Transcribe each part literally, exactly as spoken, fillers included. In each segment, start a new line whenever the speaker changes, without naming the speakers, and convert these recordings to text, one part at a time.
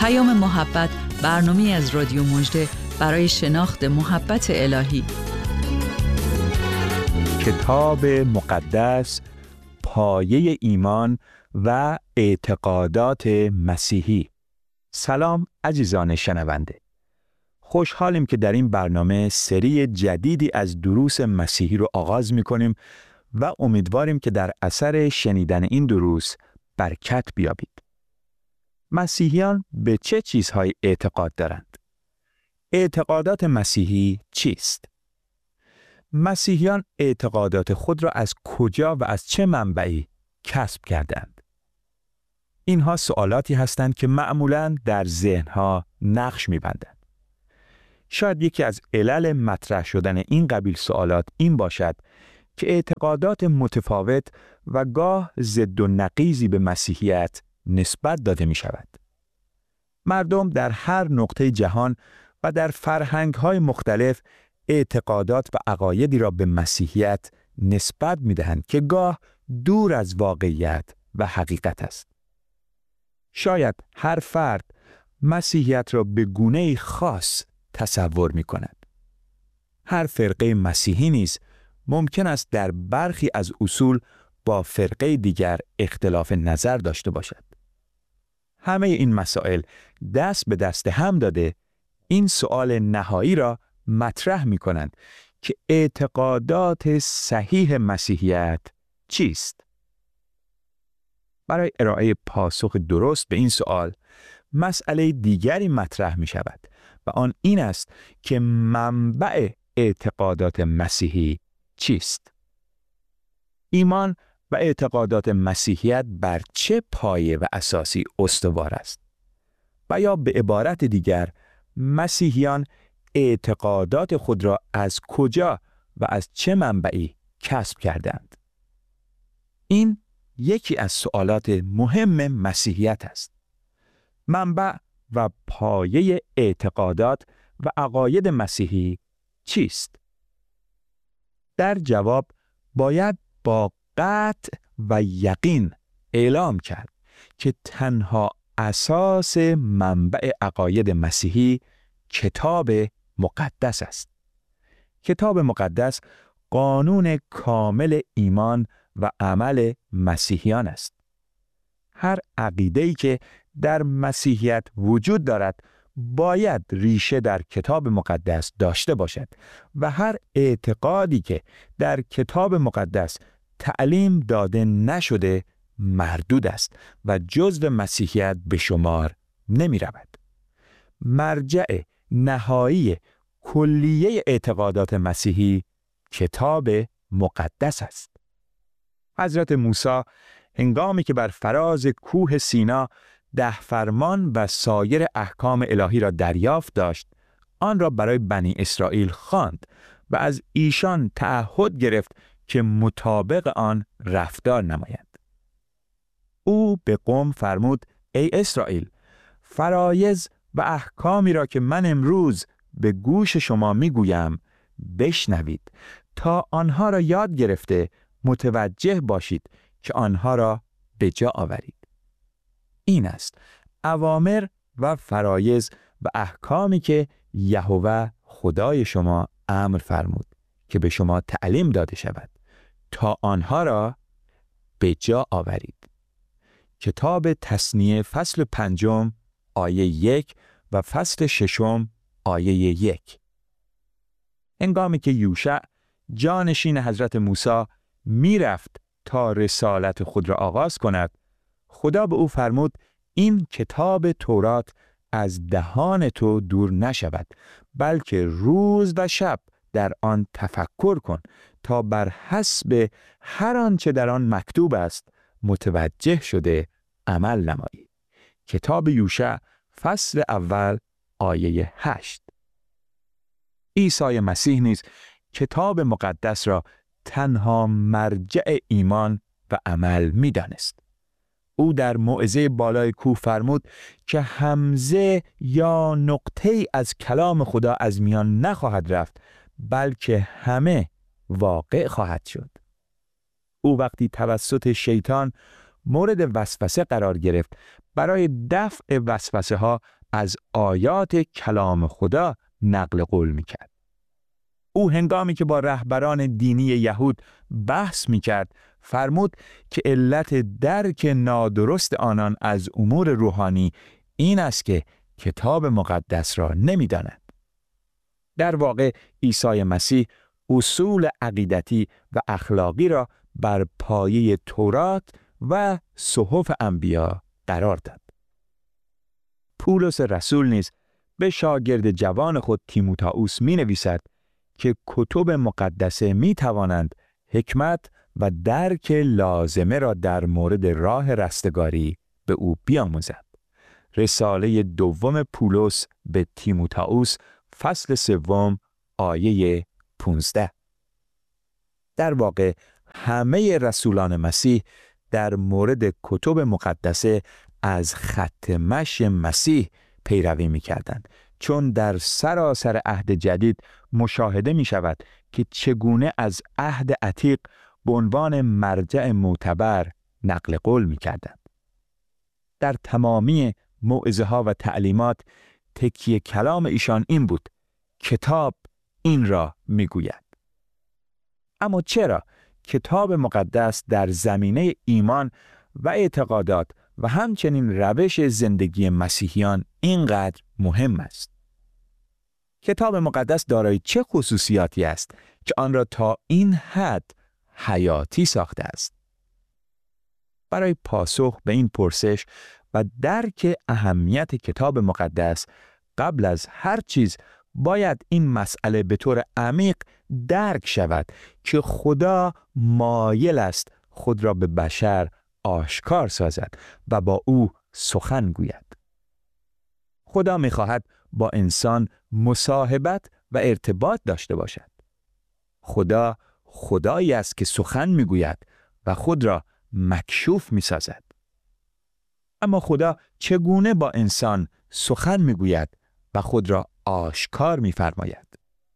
پیام محبت، برنامه‌ای از رادیو مژده برای شناخت محبت الهی.
کتاب مقدس، پایه ایمان و اعتقادات مسیحی. سلام عزیزان شنونده. خوشحالیم که در این برنامه سری جدیدی از دروس مسیحی رو آغاز می‌کنیم و امیدواریم که در اثر شنیدن این دروس برکت بیابید. مسیحیان به چه چیزهایی اعتقاد دارند؟ اعتقادات مسیحی چیست؟ مسیحیان اعتقادات خود را از کجا و از چه منبعی کسب کردند؟ اینها سوالاتی هستند که معمولاً در ذهنها نقش می‌بندند. شاید یکی از علل مطرح شدن این قبیل سوالات این باشد که اعتقادات متفاوت و گاه ضد و نقیضی به مسیحیت نسبت داده می شود. مردم در هر نقطه جهان و در فرهنگ‌های مختلف اعتقادات و عقایدی را به مسیحیت نسبت می دهند که گاه دور از واقعیت و حقیقت است. شاید هر فرد مسیحیت را به گونه‌ای خاص تصور می کند. هر فرقه مسیحی نیز ممکن است در برخی از اصول با فرقه دیگر اختلاف نظر داشته باشد. همه این مسائل دست به دست هم داده این سؤال نهایی را مطرح می کنند که اعتقادات صحیح مسیحیت چیست؟ برای ارائه پاسخ درست به این سؤال، مسئله دیگری مطرح می شود و آن این است که منبع اعتقادات مسیحی چیست؟ ایمان و اعتقادات مسیحیت بر چه پایه و اساسی استوار است؟ و یا به عبارت دیگر، مسیحیان اعتقادات خود را از کجا و از چه منبعی کسب کردند؟ این یکی از سوالات مهم مسیحیت است. منبع و پایه اعتقادات و عقاید مسیحی چیست؟ در جواب باید با قطع و یقین اعلام کرد که تنها اساس منبع عقاید مسیحی کتاب مقدس است. کتاب مقدس قانون کامل ایمان و عمل مسیحیان است. هر عقیده‌ای که در مسیحیت وجود دارد باید ریشه در کتاب مقدس داشته باشد و هر اعتقادی که در کتاب مقدس تعلیم داده نشده مردود است و جزو مسیحیت به شمار نمی رود. مرجع نهایی کلیه اعتقادات مسیحی کتاب مقدس است. حضرت موسی هنگامی که بر فراز کوه سینا ده فرمان و سایر احکام الهی را دریافت داشت، آن را برای بنی اسرائیل خواند و از ایشان تعهد گرفت که مطابق آن رفتار نمایند. او به قوم فرمود: ای اسرائیل، فرایض و احکامی را که من امروز به گوش شما میگویم بشنوید تا آنها را یاد گرفته متوجه باشید که آنها را به جا آورید. این است اوامر و فرایض و احکامی که یهوه خدای شما امر فرمود که به شما تعلیم داده شود تا آنها را به جا آورید. کتاب تثنیه فصل پنجم آیه یک و فصل ششم آیه یک. هنگامی که یوشع جانشین حضرت موسی می رفت تا رسالت خود را آغاز کند، خدا به او فرمود: این کتاب تورات از دهان تو دور نشود، بلکه روز و شب در آن تفکر کن تا بر حسب هر آنچه در آن مکتوب است متوجه شده عمل نمایی. کتاب یوشع فصل اول آیه هشت. عیسی مسیح نیز کتاب مقدس را تنها مرجع ایمان و عمل می دانست. او در موعظه بالای کوه فرمود که همزه یا نقطه‌ای از کلام خدا از میان نخواهد رفت، بلکه همه واقع خواهد شد. او وقتی توسط شیطان مورد وسوسه قرار گرفت، برای دفع وسوسه ها از آیات کلام خدا نقل قول میکرد. او هنگامی که با رهبران دینی یهود بحث میکرد فرمود که علت درک نادرست آنان از امور روحانی این است که کتاب مقدس را نمیدانند. در واقع عیسی مسیح اصول عقیدتی و اخلاقی را بر پایه تورات و صحف انبیا قرار داد. پولس رسول نیز به شاگرد جوان خود تیموتائوس می نویسد که کتب مقدسه می توانند حکمت و درک لازمه را در مورد راه رستگاری به او بیاموزد. رساله دوم پولس به تیموتائوس فصل سوم آیه پانزده. در واقع همه رسولان مسیح در مورد کتب مقدسه از خط مشی مسیح پیروی می کردند، چون در سراسر عهد جدید مشاهده می شود که چگونه از عهد عتیق به عنوان مرجع معتبر نقل قول می کردند. در تمامی موعظه ها و تعلیمات تکیه کلام ایشان این بود: کتاب این را می گوید. اما چرا کتاب مقدس در زمینه ایمان و اعتقادات و همچنین روش زندگی مسیحیان اینقدر مهم است؟ کتاب مقدس دارای چه خصوصیاتی است که آن را تا این حد حیاتی ساخته است؟ برای پاسخ به این پرسش و درک اهمیت کتاب مقدس قبل از هر چیز باید این مسئله به طور عمیق درک شود که خدا مایل است خود را به بشر آشکار سازد و با او سخن گوید. خدا می‌خواهد با انسان مصاحبت و ارتباط داشته باشد. خدا خدایی است که سخن می‌گوید و خود را مکشوف می‌سازد. اما خدا چگونه با انسان سخن می‌گوید و خود را آشکار می‌فرماید؟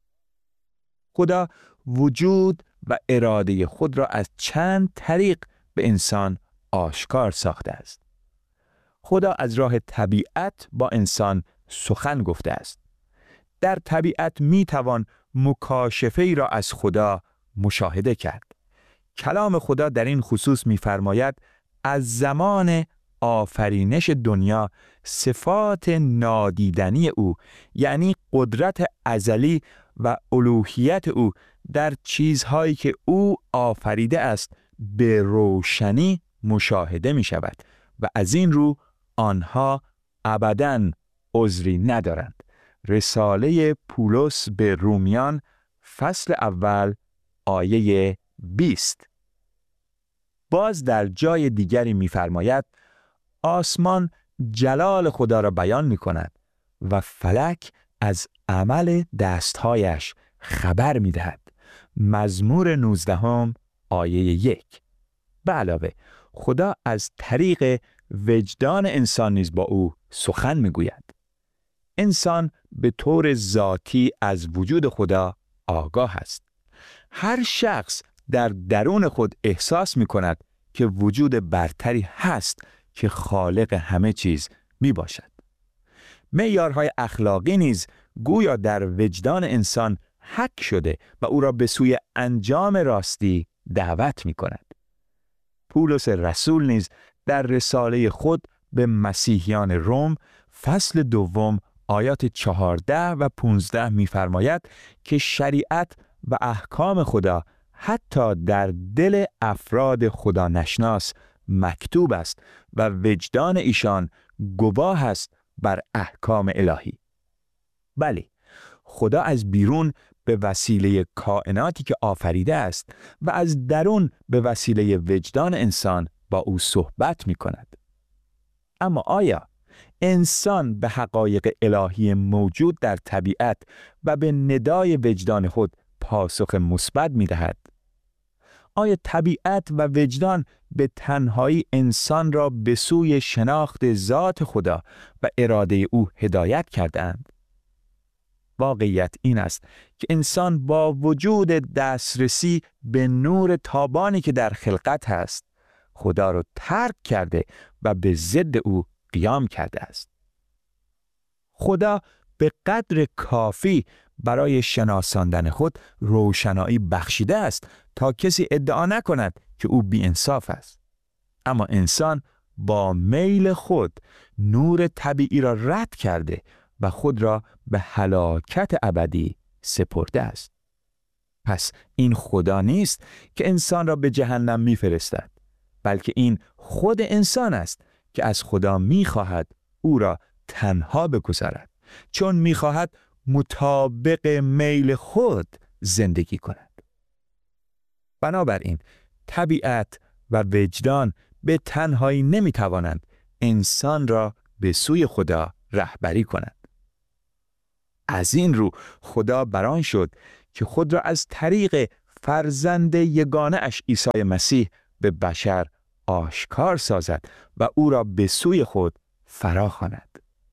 خدا وجود و اراده خود را از چند طریق به انسان آشکار ساخته است. خدا از راه طبیعت با انسان سخن گفته است. در طبیعت می توان مکاشفه ای را از خدا مشاهده کرد. کلام خدا در این خصوص می فرماید از زمان آفرینش دنیا صفات نادیدنی او، یعنی قدرت ازلی و الوهیت او در چیزهایی که او آفریده است به روشنی مشاهده می شود و از این رو آنها ابداً عذری ندارند. رساله پولس به رومیان فصل اول آیه بیست. باز در جای دیگری می فرماید آسمان جلال خدا را بیان می کند و فلک از عمل دستهایش خبر می دهد. مزمور نوزدهم آیه یک. به علاوه خدا از طریق وجدان انسان نیز با او سخن می گوید. انسان به طور ذاتی از وجود خدا آگاه است. هر شخص در درون خود احساس می کند که وجود برتری هست که خالق همه چیز می باشد. معیارهای اخلاقی نیز گویا در وجدان انسان حک شده و او را به سوی انجام راستی دعوت می کند. پولس رسول نیز در رساله خود به مسیحیان روم فصل دوم آیات چهارده و پانزده می فرماید که شریعت و احکام خدا حتی در دل افراد خدا نشناس مکتوب است و وجدان ایشان گواه است بر احکام الهی. بله، خدا از بیرون به وسیله کائناتی که آفریده است و از درون به وسیله وجدان انسان با او صحبت می کند. اما آیا انسان به حقایق الهی موجود در طبیعت و به ندای وجدان خود پاسخ مثبت می دهد؟ آیا طبیعت و وجدان به تنهایی انسان را به سوی شناخت ذات خدا و اراده او هدایت کردند؟ واقعیت این است که انسان با وجود دسترسی به نور تابانی که در خلقت هست، خدا را ترک کرده و به ضد او قیام کرده است. خدا به قدر کافی برای شناساندن خود روشنایی بخشیده است تا کسی ادعا نکند که او بی‌انصاف است. اما انسان با میل خود نور طبیعی را رد کرده و خود را به هلاکت ابدی سپرده است. پس این خدا نیست که انسان را به جهنم می‌فرستد، بلکه این خود انسان است که از خدا می‌خواهد او را تنها بگذارد، چون می‌خواهد مطابق میل خود زندگی کند. بنابراین طبیعت و وجدان به تنهایی نمی‌توانند انسان را به سوی خدا رهبری کنند. از این رو خدا بران شد که خود را از طریق فرزند یگانه اش عیسی مسیح به بشر آشکار سازد و او را به سوی خود فراخواند.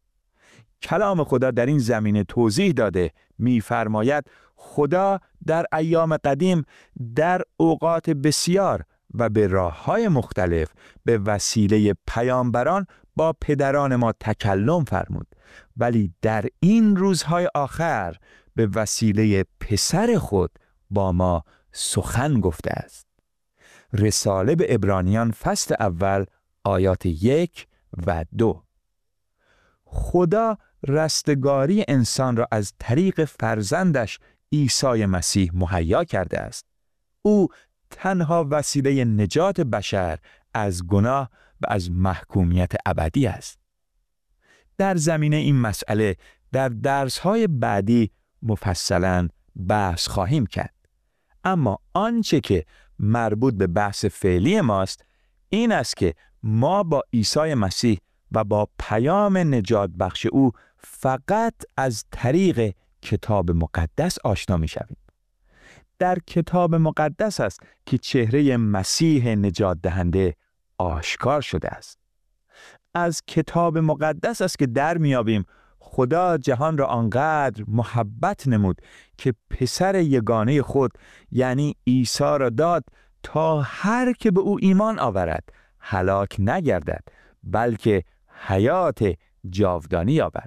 کلام خدا در این زمینه توضیح داده می‌فرماید خدا در ایام قدیم در اوقات بسیار و به راه‌های مختلف به وسیله پیامبران با پدران ما تکلم فرمود، ولی در این روزهای آخر به وسیله پسر خود با ما سخن گفته است. رساله به عبرانیان فصل اول آیات یک و دو. خدا رستگاری انسان را از طریق فرزندش عیسی مسیح مهیا کرده است. او تنها وسیله نجات بشر از گناه و از محکومیت ابدی است. در زمینه این مسئله در درس‌های بعدی مفصلاً بحث خواهیم کرد. اما آنچه که مربوط به بحث فعلی ماست این است که ما با عیسی مسیح و با پیام نجات بخش او فقط از طریق کتاب مقدس آشنا می شویم. در کتاب مقدس است که چهره مسیح نجات دهنده آشکار شده است. از کتاب مقدس است که در میابیم خدا جهان را آنقدر محبت نمود که پسر یگانه خود یعنی عیسی را داد تا هر که به او ایمان آورد هلاک نگردد بلکه حیات جاودانی یابد.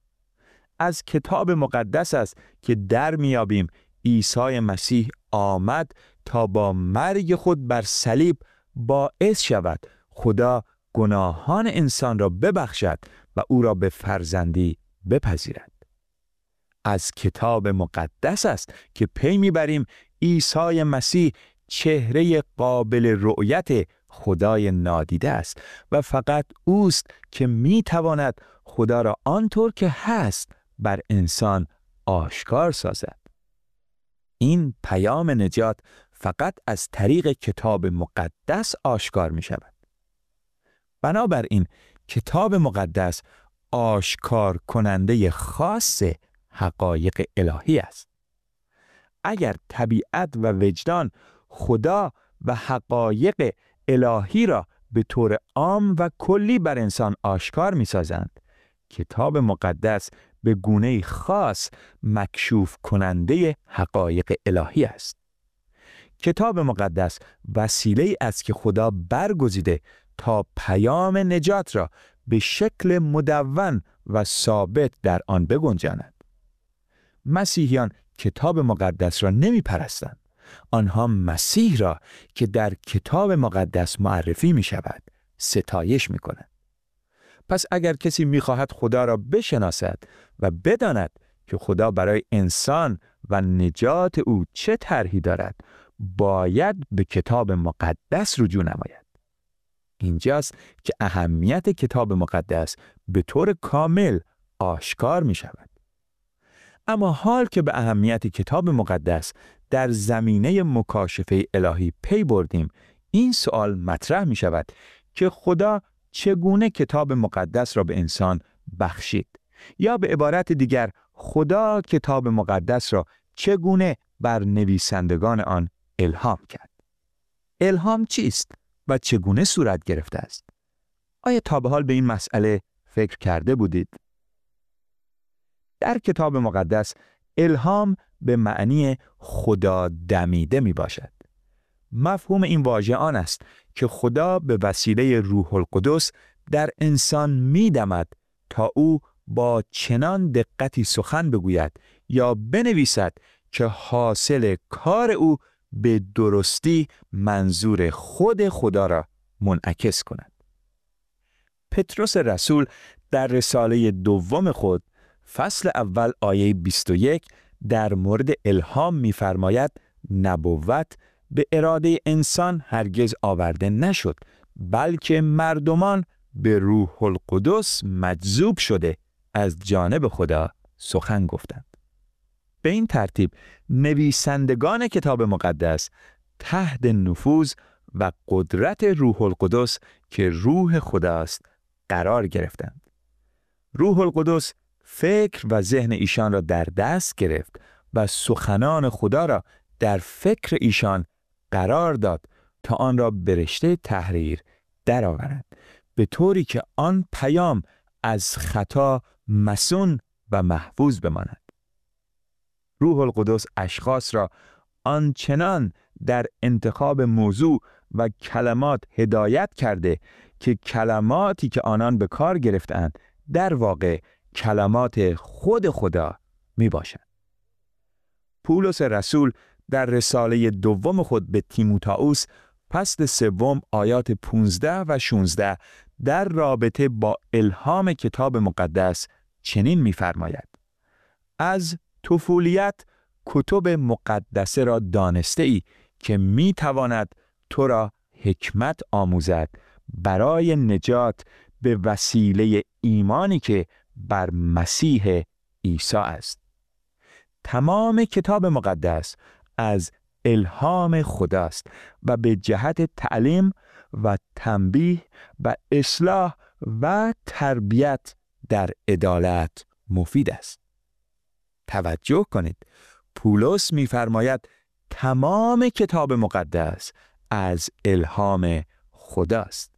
از کتاب مقدس است که در میابیم عیسی مسیح آمد تا با مرگ خود بر صلیب باعث شود خدا گناهان انسان را ببخشد و او را به فرزندی بپذیرد. از کتاب مقدس است که پی میبریم عیسی مسیح چهره قابل رؤیت خدای نادیده است و فقط اوست که میتواند خدا را آنطور که هست بر انسان آشکار سازد. این پیام نجات فقط از طریق کتاب مقدس آشکار می شود. بنابراین کتاب مقدس آشکار کننده خاص حقایق الهی است. اگر طبیعت و وجدان خدا و حقایق الهی را به طور عام و کلی بر انسان آشکار می سازند، کتاب مقدس به گونه خاص مکشوف کننده حقایق الهی است. کتاب مقدس وسیله است که خدا برگزیده تا پیام نجات را به شکل مدون و ثابت در آن بگنجاند. مسیحیان کتاب مقدس را نمی پرستند. آنها مسیح را که در کتاب مقدس معرفی می شود ستایش می کنند. پس اگر کسی می خواهد خدا را بشناسد و بداند که خدا برای انسان و نجات او چه طرحی دارد، باید به کتاب مقدس رجوع نماید. اینجاست که اهمیت کتاب مقدس به طور کامل آشکار می شود. اما حال که به اهمیت کتاب مقدس در زمینه مکاشفه الهی پی بردیم، این سوال مطرح می شود که خدا چگونه کتاب مقدس را به انسان بخشید؟ یا به عبارت دیگر خدا کتاب مقدس را چگونه بر نویسندگان آن الهام کرد؟ الهام چیست و چگونه صورت گرفته است؟ آیا تا به حال به این مسئله فکر کرده بودید؟ در کتاب مقدس الهام به معنی خدا دمیده می باشد. مفهوم این واژه آن است که خدا به وسیله روح القدس در انسان می دمد تا او با چنان دقتی سخن بگوید یا بنویسد که حاصل کار او به درستی منظور خود خدا را منعکس کند. پتروس رسول در رساله دوم خود فصل اول آیه بیست و یک در مورد الهام می‌فرماید نبوت به اراده انسان هرگز آورده نشد، بلکه مردمان به روح القدس مجذوب شده از جانب خدا سخن گفتند. به این ترتیب نویسندگان کتاب مقدس تحت نفوذ و قدرت روح القدس که روح خداست قرار گرفتند. روح القدس فکر و ذهن ایشان را در دست گرفت و سخنان خدا را در فکر ایشان قرار داد تا آن را به رشته تحریر درآورند، به طوری که آن پیام از خطا مصون و محفوظ بماند. روح القدس اشخاص را آنچنان در انتخاب موضوع و کلمات هدایت کرده که کلماتی که آنان به کار گرفتند در واقع کلمات خود خدا می باشند. پولس رسول در رساله دوم خود به تیموتائوس فصل سوم آیات پانزده و شانزده در رابطه با الهام کتاب مقدس چنین می‌فرماید: از طفولیت کتب مقدسه را دانسته ای که می تواند تو را حکمت آموزد برای نجات به وسیله ایمانی که بر مسیح عیسی است. تمام کتاب مقدس از الهام خداست و به جهت تعلیم و تنبیه و اصلاح و تربیت در عدالت مفید است. توجه کنید، پولس می‌فرماید تمام کتاب مقدس از الهام خداست.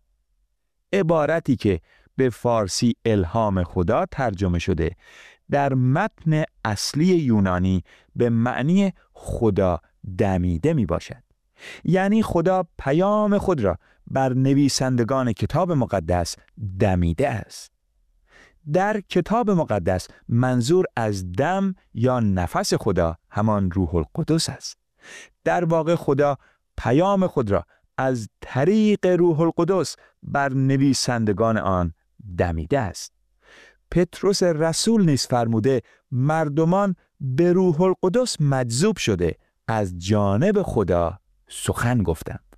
عبارتی که به فارسی الهام خدا ترجمه شده در متن اصلی یونانی به معنی خدا دمیده می باشد. یعنی خدا پیام خود را بر نویسندگان کتاب مقدس دمیده است. در کتاب مقدس منظور از دم یا نفس خدا همان روح القدس است. در واقع خدا پیام خود را از طریق روح القدس بر نویسندگان آن دمیده است. پتروس رسول نیز فرموده مردمان به روح القدس مجذوب شده از جانب خدا سخن گفتند.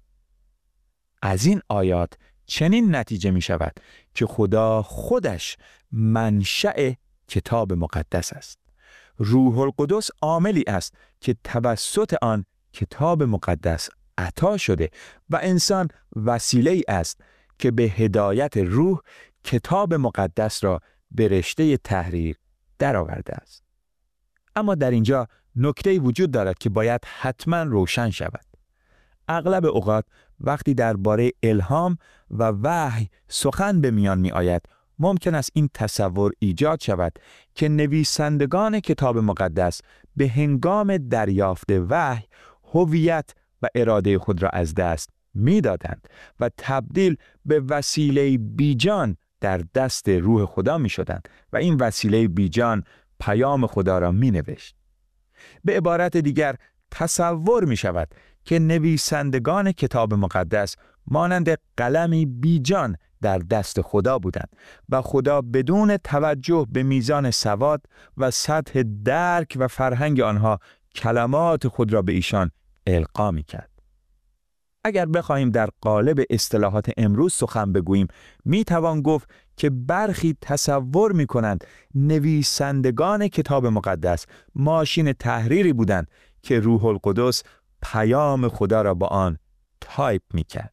از این آیات چنین نتیجه می شود که خدا خودش منشأ کتاب مقدس است. روح القدس عاملی است که توسط آن کتاب مقدس عطا شده و انسان وسیله‌ای است که به هدایت روح کتاب مقدس را به رشته تحریر درآورده است. اما در اینجا نکته‌ای وجود دارد که باید حتما روشن شود. اغلب اوقات وقتی درباره الهام و وحی سخن به میان می آید، ممکن است این تصور ایجاد شود که نویسندگان کتاب مقدس به هنگام دریافت وحی هویت و اراده خود را از دست می دادند و تبدیل به وسیله بیجان در دست روح خدا می شدند و این وسیله بیجان پیام خدا را می نوشت. به عبارت دیگر تصور می شود که نویسندگان کتاب مقدس مانند قلمی بیجان در دست خدا بودند و خدا بدون توجه به میزان سواد و سطح درک و فرهنگ آنها کلمات خود را به ایشان القا می کرد. اگر بخواهیم در قالب اصطلاحات امروز سخن بگوییم، می توان گفت که برخی تصور می کنند نویسندگان کتاب مقدس ماشین تحریری بودند که روح القدس پیام خدا را با آن تایپ می کرد.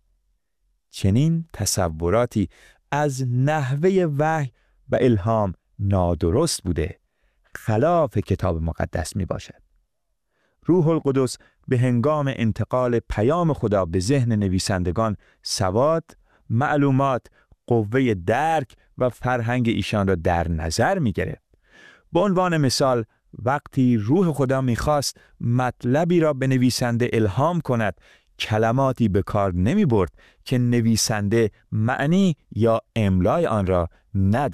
چنین تصوراتی از نحوه وحی و الهام نادرست بوده، خلاف کتاب مقدس می باشد. روح القدس به هنگام انتقال پیام خدا به ذهن نویسندگان سواد، معلومات، قوه درک و فرهنگ ایشان را در نظر می گرفت. به عنوان مثال، وقتی روح خدا می خواست مطلبی را به نویسنده الهام کند، کلماتی به کار نمی برد که نویسنده معنی یا املای آن را نداند،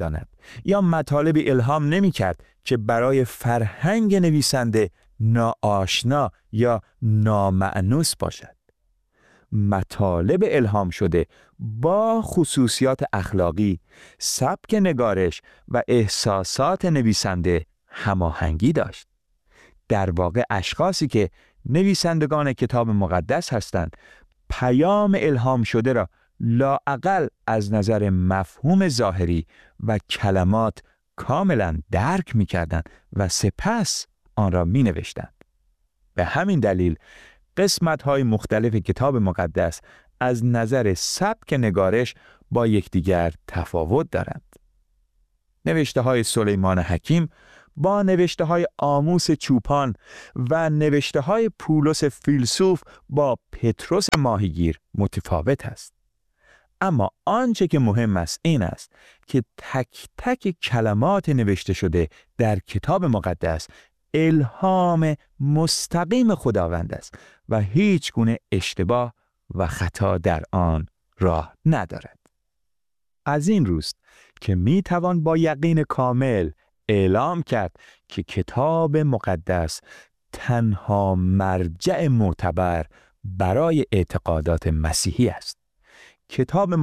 یا مطالب الهام نمی کرد که برای فرهنگ نویسنده ناآشنا یا نامأنوس باشد. مطالب الهام شده با خصوصیات اخلاقی، سبک نگارش و احساسات نویسنده هماهنگی داشت. در واقع اشخاصی که نویسندگان کتاب مقدس هستند، پیام الهام شده را لااقل از نظر مفهوم ظاهری و کلمات کاملا درک می کردند و سپس آن را می نوشتند. به همین دلیل قسمت‌های مختلف کتاب مقدس از نظر سبک نگارش با یکدیگر تفاوت دارند. نوشته‌های سلیمان حکیم با نوشته‌های آموس چوپان و نوشته‌های پولس فیلسوف با پتروس ماهیگیر متفاوت است. اما آنچه که مهم است این است که تک تک کلمات نوشته شده در کتاب مقدس الهام مستقیم خداوند است و هیچ گونه اشتباه و خطا در آن راه ندارد. از این روست که می توان با یقین کامل اعلام کرد که کتاب مقدس تنها مرجع معتبر برای اعتقادات مسیحی است. کتاب